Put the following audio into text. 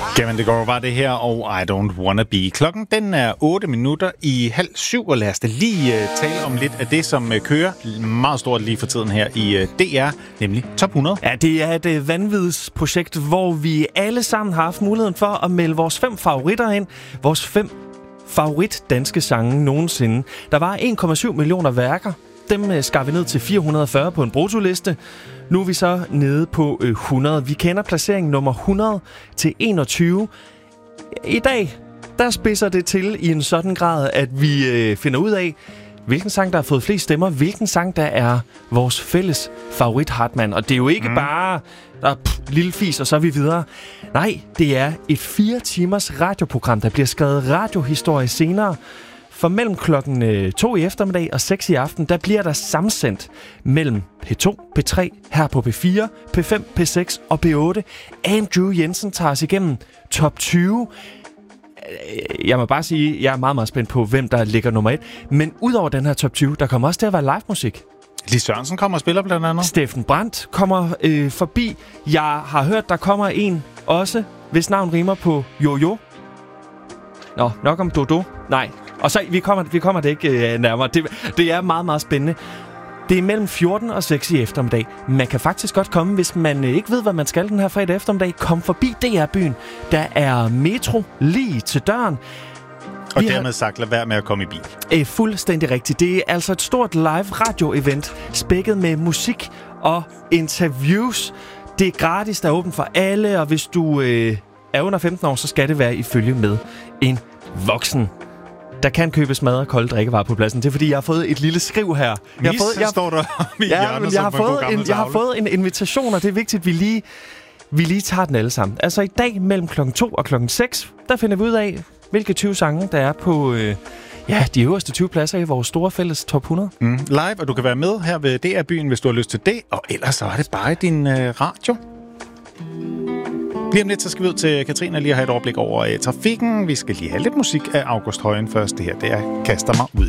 Jamen, det går bare det her, og I Don't Wanna Be. Klokken, den er 7:08, og lad os da lige tale om lidt af det, som kører meget stort lige for tiden her i DR, nemlig Top 100. Ja, det er et vanvidsprojekt, hvor vi alle sammen har haft muligheden for at melde vores 5 favoritter ind. Vores 5 favorit danske sange nogensinde. Der var 1,7 millioner værker. Dem skar vi ned til 440 på en bruttoliste. Nu er vi så nede på 100. Vi kender placeringen nummer 100 til 21. I dag, der spidser det til i en sådan grad, at vi finder ud af, hvilken sang, der har fået flest stemmer, hvilken sang, der er vores fælles favorit Hartmann. Og det er jo ikke bare lille fis, og så er vi videre. Nej, det er et 4 timers radioprogram, der bliver skrevet radiohistorie senere. For mellem klokken 2 i eftermiddag og 6 i aften, der bliver der samsendt mellem P2, P3, her på P4, P5, P6 og P8. Andrew Jensen tager os igennem top 20. Jeg må bare sige, jeg er meget, meget spændt på, hvem der ligger nummer 1. Men udover den her top 20, der kommer også til at være live musik. Lis Sørensen kommer og spiller blandt andet. Steffen Brandt kommer forbi. Jeg har hørt, der kommer en også, hvis navn rimer på Jojo. Nå, nok om Dodo. Nej. Og så, vi kommer det ikke nærmere. Det er meget, meget spændende. Det er mellem 14 og 6 i eftermiddag. Man kan faktisk godt komme, hvis man ikke ved, hvad man skal den her fredag eftermiddag. Kom forbi DR-byen. Der er metro lige til døren. Og dermed sagt, lad være med at komme i bil. Fuldstændig rigtigt. Det er altså et stort live radio-event, spækket med musik og interviews. Det er gratis, der er åbent for alle, og hvis du er under 15 år, så skal det være i følge med en voksen. Der kan købes mad og kolde drikkevarer på pladsen. Det er fordi, jeg har fået et lille skriv her. Jeg har fået en invitation, og det er vigtigt, at vi lige tager den alle sammen. Altså i dag mellem klokken 2 og klokken 6, der finder vi ud af, hvilke 20 sange, der er på de øverste 20 pladser i vores store fælles top 100. Live, og du kan være med her ved DR-byen, hvis du har lyst til det. Og ellers så er det bare din radio. Lige om lidt, så skal vi ud til Katrine og lige have et overblik over trafikken. Vi skal lige have lidt musik af August Højen først. Det her, det er Kaster mig ud.